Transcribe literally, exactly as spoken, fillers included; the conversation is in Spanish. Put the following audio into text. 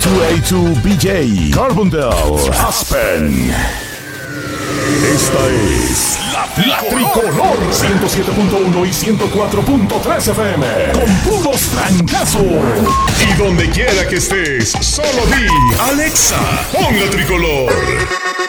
dos A dos B J, Carbondale, Aspen. Esta es La, la Tricolor ciento siete punto uno y ciento cuatro punto tres F M con puros trancazos. Y donde quiera que estés, solo di Alexa, pon La Tricolor.